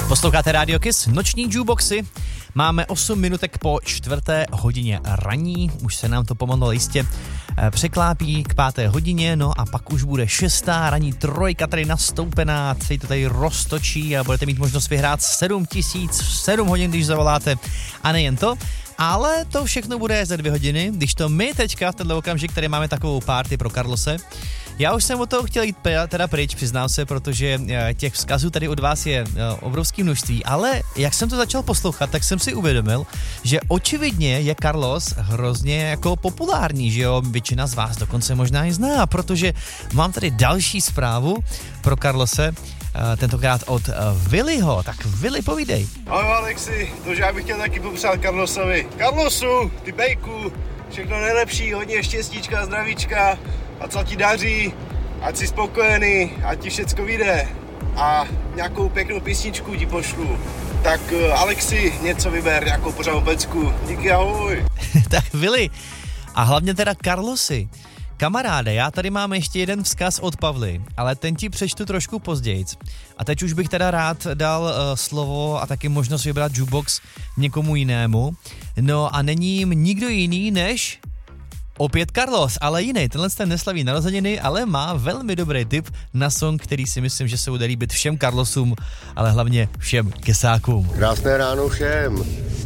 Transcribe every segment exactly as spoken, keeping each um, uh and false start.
Posloucháte Radio Kiss, noční jukeboxy. Máme osm minutek po čtvrté hodině raní, už se nám to pomalu jistě překlápí k páté hodině, no a pak už bude šestá ranní trojka tady nastoupená, celý to tady roztočí a budete mít možnost vyhrát sedm tisíc sedm hodin, když zavoláte. A nejen to, ale to všechno bude za dvě hodiny, když to my teďka v tenhle okamžik tady máme takovou party pro Carlose. Já už jsem od toho chtěl jít teda pryč, přiznám se, protože těch vzkazů tady od vás je obrovské množství, ale jak jsem to začal poslouchat, tak jsem si uvědomil, že očividně je Carlos hrozně jako populární, že jo, většina z vás dokonce možná i zná, protože mám tady další zprávu pro Carlose, tentokrát od Willyho, tak Willy, povídej. Ahoj Alexi, to, že já bych chtěl taky popřát Carlosovi. Carlosu, ty bejku, všechno nejlepší, hodně štěstíčka, zdravíčka, a co ti daří, ať jsi spokojený, ať ti všecko vyjde a nějakou pěknou písničku ti pošlu. Tak Alexi, něco vyber, nějakou pořádnou pecku. Díky, ahoj. Tak Willy, a hlavně teda Carlosi. Kamaráde, já tady mám ještě jeden vzkaz od Pavly, ale ten ti přečtu trošku později. A teď už bych teda rád dal uh, slovo a taky možnost vybrat jukebox někomu jinému. No a není jim nikdo jiný než opět Carlos, ale jiný. Tenhle ten neslaví narozeniny, ale má velmi dobrý tip na song, který si myslím, že se bude líbit všem Carlosům, ale hlavně všem kesákům. Krásné ráno všem.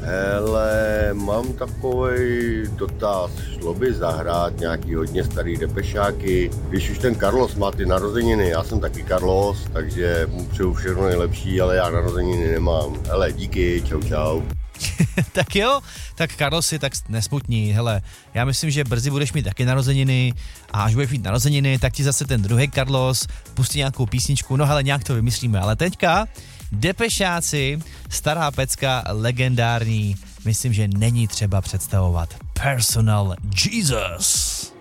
Hele, mám takovej dotaz. Šlo by zahrát nějaký hodně starý depešáky. Když už ten Carlos má ty narozeniny, já jsem taky Carlos, takže mu přeju všechno nejlepší, ale já narozeniny nemám. Hele, díky, čau čau. Tak jo, tak Carlosi, tak nesmutní, hele, já myslím, že brzy budeš mít taky narozeniny a až budeš mít narozeniny, tak ti zase ten druhý Carlos pustí nějakou písničku, no hele, nějak to vymyslíme, ale teďka Depešáci, stará pecka, legendární, myslím, že není třeba představovat. Personal Jesus.